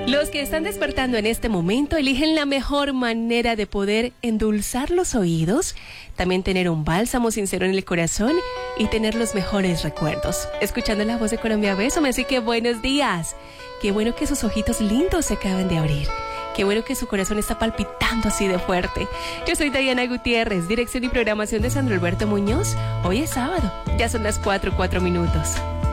Los que están despertando en este momento eligen la mejor manera de poder endulzar los oídos, también tener un bálsamo sincero en el corazón y tener los mejores recuerdos. Escuchando la voz de Colombia Bésame, así que buenos días. Qué bueno que sus ojitos lindos se acaban de abrir. Qué bueno que su corazón está palpitando así de fuerte. Yo soy Diana Gutiérrez, dirección y programación de Sandro Alberto Muñoz. Hoy es sábado, ya son las 4:04.